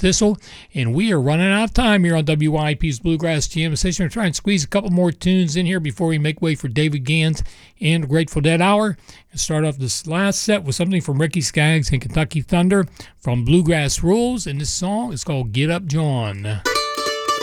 Thistle. And we are running out of time here on WYP's Bluegrass Jam Session. We're trying to squeeze a couple more tunes in here before we make way for David Gans and Grateful Dead Hour. And start off this last set with something from Ricky Skaggs and Kentucky Thunder from Bluegrass Rules. And this song is called Get Up John.